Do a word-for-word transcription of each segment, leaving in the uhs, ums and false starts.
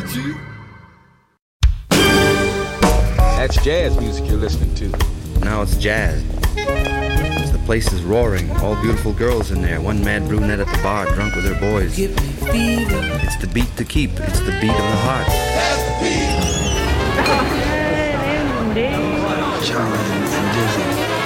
tu? That's jazz music you're listening to. Now it's jazz. The place is roaring. All beautiful girls in there. One mad brunette at the bar, drunk with her boys. Give me fever. It's the beat to keep. It's the beat of the heart. That's the beat. Charlie and Dizzy.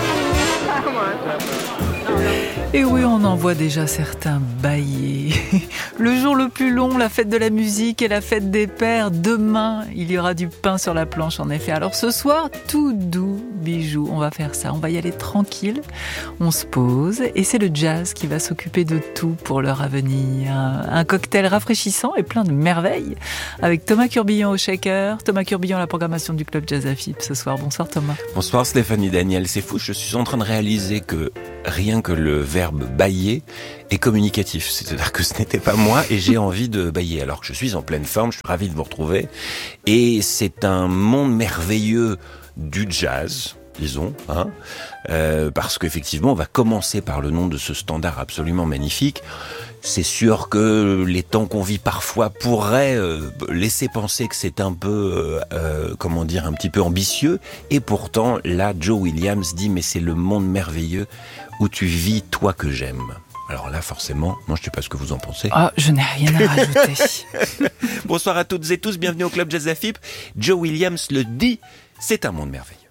Et oui, on en voit déjà certains bailler. Le jour le plus long, la fête de la musique et la fête des pères. Demain, il y aura du pain sur la planche, en effet. Alors ce soir, tout doux, bijou, on va faire ça. On va y aller tranquille, on se pose. Et c'est le jazz qui va s'occuper de tout pour l'heure à venir. Un cocktail rafraîchissant et plein de merveilles. Avec Thomas Curbillon au shaker. Thomas Curbillon à la programmation du Club Jazz A F I P ce soir. Bonsoir Thomas. Bonsoir Stéphanie Daniel. C'est fou, je suis en train de réaliser que rien que le verbe bailler est communicatif. C'est-à-dire que ce n'était pas moi et j'ai envie de bailler. Alors que je suis en pleine forme, je suis ravi de vous retrouver. Et c'est un monde merveilleux du jazz, disons, hein, euh, parce qu'effectivement, on va commencer par le nom de ce standard absolument magnifique. C'est sûr que les temps qu'on vit parfois pourraient euh, laisser penser que c'est un peu, euh, euh, comment dire, un petit peu ambitieux. Et pourtant, là, Joe Williams dit « Mais c'est le monde merveilleux où tu vis, toi que j'aime ». Alors là, forcément, moi je ne sais pas ce que vous en pensez. Ah, je n'ai rien à rajouter. Bonsoir à toutes et tous, bienvenue au Club Jazz A F I P. Joe Williams le dit, c'est un monde merveilleux.